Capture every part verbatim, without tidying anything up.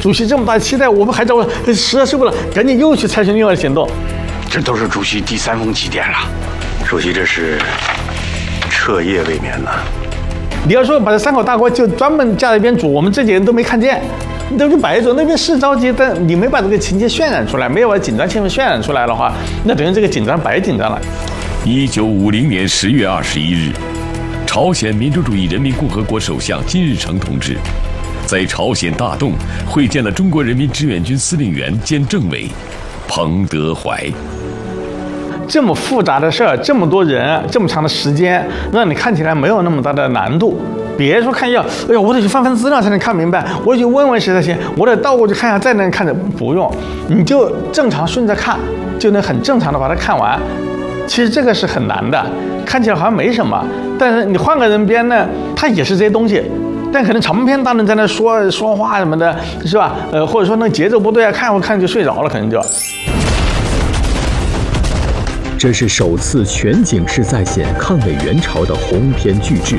主席这么大期待，我们还找实在受不了，赶紧又去采取另外的行动。 这都是主席第三封急电了，主席这是彻夜未眠呢。 你要说把这三口大锅就专门架在一边煮，我们这几个人都没看见，你都是摆着，那边是着急，但你没把这个情节渲染出来，没有把紧张气氛渲染出来的话，那等于这个紧张白紧张了。 一九五零年十月二十一日，朝鲜民主主义人民共和国首相金日成同志在朝鲜大洞会见了中国人民志愿军司令员兼政委彭德怀。 这么复杂的事儿，这么多人，这么长的时间，让你看起来没有那么大的难度。别说看要，哎呀，我得去翻翻资料才能看明白，我得去问问谁才行，我得倒过去看一下再能看着，不用，你就正常顺着看，就能很正常的把它看完。其实这个是很难的，看起来好像没什么，但是你换个人编呢，它也是这些东西，但可能长篇大论在那说说话什么的，是吧？呃，或者说那节奏不对啊，看我看就睡着了，可能就。 这是首次全景式再现抗美援朝的鸿篇巨制。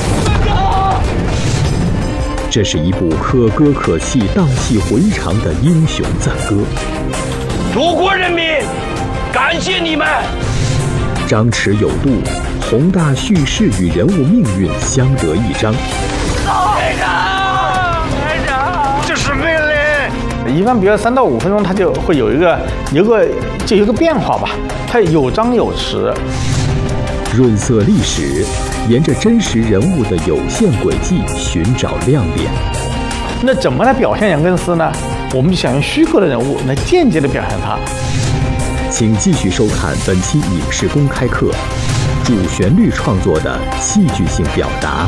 这是一部可歌可泣、荡气回肠的英雄赞歌。 祖国人民，感谢你们！ 张弛有度，宏大叙事与人物命运相得益彰。 排长，排长，这是命令。 一般比如三到五分钟，它就会有一个有个就有一个变化吧，它有张有弛。 润色历史，沿着真实人物的有限轨迹寻找亮点。 那怎么来表现杨根思呢？我们就想用虚构的人物来间接的表现他。 请继续收看本期影视公开课，主旋律创作的戏剧性表达。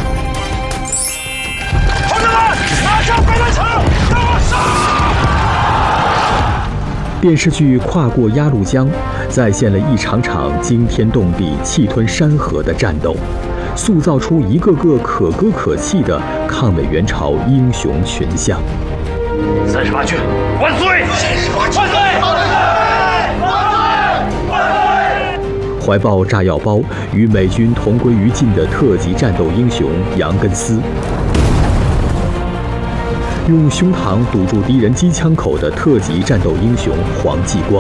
同志们，马上飞来城，给我杀！ 电视剧《跨过鸭绿江》再现了一场场惊天动地、气吞山河的战斗，塑造出一个个可歌可泣的抗美援朝英雄群像。 三十八军万岁！三十八军万岁！万岁！万岁！ 怀抱炸药包与美军同归于尽的特级战斗英雄杨根思，用胸膛堵住敌人机枪口的特级战斗英雄黄继光，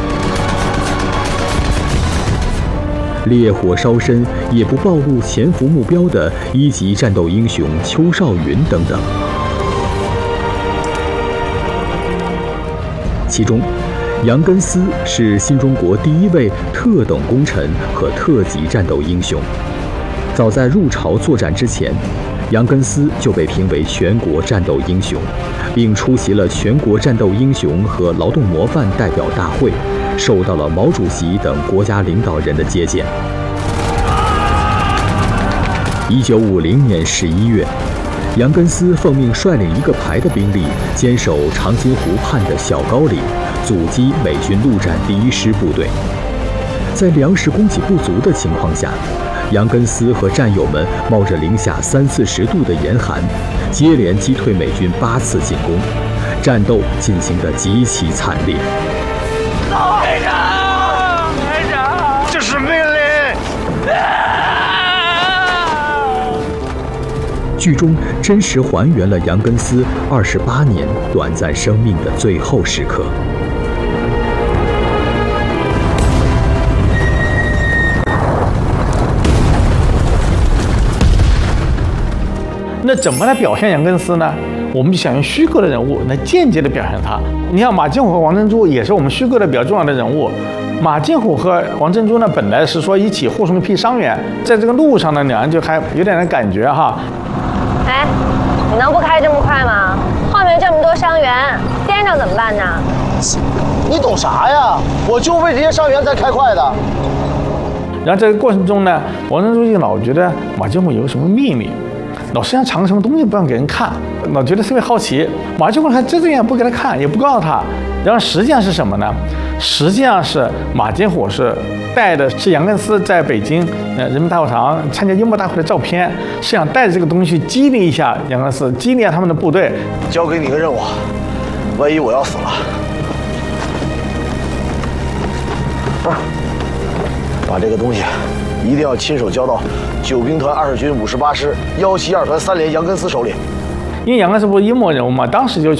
烈火烧身也不暴露潜伏目标的一级战斗英雄邱少云等等。其中，杨根思是新中国第一位特等功臣和特级战斗英雄。早在入朝作战之前，杨根思就被评为全国战斗英雄，并出席了全国战斗英雄和劳动模范代表大会，受到了毛主席等国家领导人的接见。一九五零年十一月，杨根思奉命率领一个排的兵力，坚守长津湖畔的小高岭，阻击美军陆战第一师部队。在粮食供给不足的情况下，杨根思和战友们冒着零下三四十度的严寒，接连击退美军八次进攻，战斗进行得极其惨烈。 排长，排长，这是命令！ 剧中真实还原了杨根思二十八年短暂生命的最后时刻。 那怎么来表现杨根思呢？我们就想用虚构的人物来间接的表现他。你看马金虎和王珍珠也是我们虚构的比较重要的人物。马金虎和王珍珠呢，本来是说一起护送一批伤员，在这个路上呢，两人就还有点点感觉哈。 哎，你能不开这么快吗？后面这么多伤员，颠着怎么办呢？ 你懂啥呀？我就为这些伤员才开快的。 然后在这个过程中呢，王珍珠就老觉得马金虎有什么秘密。老身上藏什么东西不让给人看，老觉得特别好奇。马金虎还遮着眼不给他看，也不告诉他。然后实际上是什么呢？实际上是马金虎是带的是杨根思在北京呃人民大会堂参加英模大会的照片，是想带着这个东西激励一下杨根思，激励一下他们的部队。 交给你个任务，万一我要死了，啊，把这个东西一定要亲手交到九兵团二十军五十八师幺七二团三连杨根思手里。 因为杨根思不是英模人物嘛，当时就